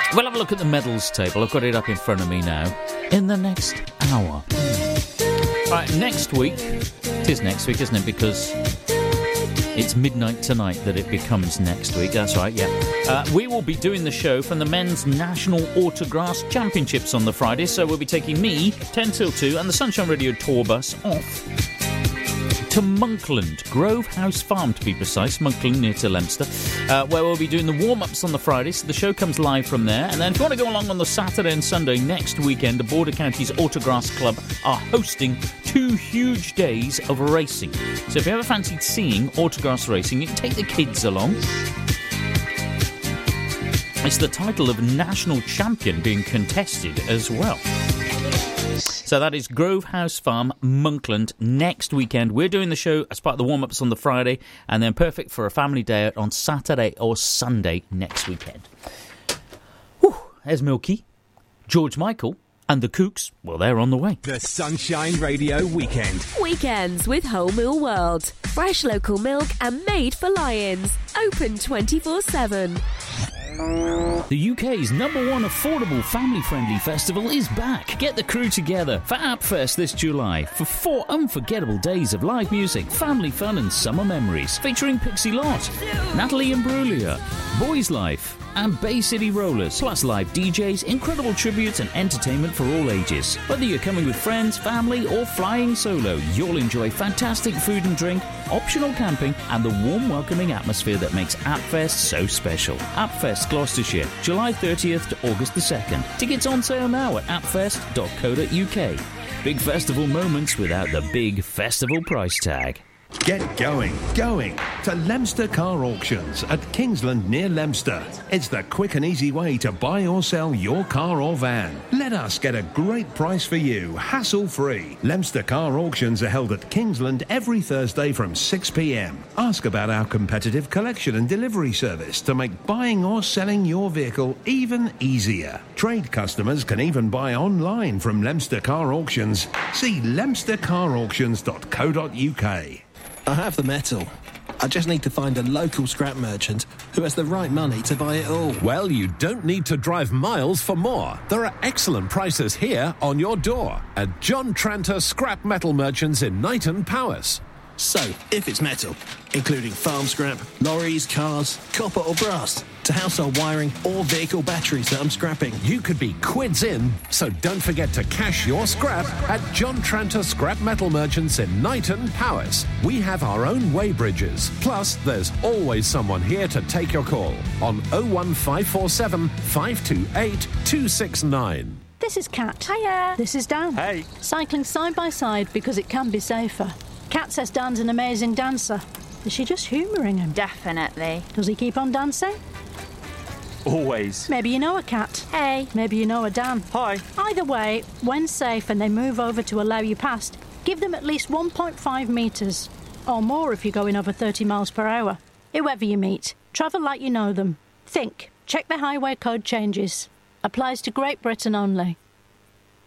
We'll have a look at the medals table. I've got it up in front of me now. In the next hour. Right, next week. It is next week, isn't it? Because it's midnight tonight that it becomes next week. That's right, yeah. We will be doing the show from the Men's National Autograss Championships on the Friday. So we'll be taking me, 10 till 2, and the Sunshine Radio tour bus off to Monkland, Grove House Farm to be precise, Monkland near to Leominster, where we'll be doing the warm-ups on the Friday, so the show comes live from there. And then if you want to go along on the Saturday and Sunday next weekend, the Border Counties Autograss Club are hosting 2 huge days of racing. So if you ever fancied seeing autograss racing, you can take the kids along. It's the title of national champion being contested as well. So that is Grove House Farm, Monkland, next weekend. We're doing the show as part of the warm-ups on the Friday, and then perfect for a family day out on Saturday or Sunday next weekend. Whew, there's Milky, George Michael, and the Kooks. Well, they're on the way. The Sunshine Radio Weekend. Weekends with Whole Meal World. Fresh local milk and made for lions. Open 24/7. The UK's #1 affordable family-friendly festival is back. Get the crew together for AppFest this July for 4 unforgettable days of live music, family fun and summer memories. Featuring Pixie Lott, Natalie Imbruglia, Boys Life and Bay City Rollers, plus live DJs, incredible tributes and entertainment for all ages. Whether you're coming with friends, family or flying solo, you'll enjoy fantastic food and drink, optional camping and the warm welcoming atmosphere that makes AppFest so special. AppFest Gloucestershire, July 30th to August the 2nd. Tickets on sale now at appfest.co.uk. Big festival moments without the big festival price tag. Get going to Leominster Car Auctions at Kingsland near Leominster. It's the quick and easy way to buy or sell your car or van. Let us get a great price for you, hassle-free. Leominster Car Auctions are held at Kingsland every Thursday from 6 p.m. Ask about our competitive collection and delivery service to make buying or selling your vehicle even easier. Trade customers can even buy online from Leominster Car Auctions. See leominstercarauctions.co.uk. I have the metal. I just need to find a local scrap merchant who has the right money to buy it all. Well, you don't need to drive miles for more. There are excellent prices here on your door at John Tranter Scrap Metal Merchants in Knighton, Powys. So, if it's metal, including farm scrap, lorries, cars, copper or brass, to household wiring or vehicle batteries that I'm scrapping, you could be quids in, so don't forget to cash your scrap at John Tranter Scrap Metal Merchants in Knighton, Powys. We have our own weighbridges, plus there's always someone here to take your call on 01547 528 269. This is Kat. Hiya. This is Dan. Hey. Cycling side by side because it can be safer. Kat says Dan's an amazing dancer. Is she just humouring him? Definitely. Does he keep on dancing? Always. Maybe you know a Kat. Hey. Maybe you know a Dan. Hi. Either way, when safe and they move over to allow you past, give them at least 1.5 metres. Or more if you're going over 30 miles per hour. Whoever you meet, travel like you know them. Think. Check the highway code changes. Applies to Great Britain only.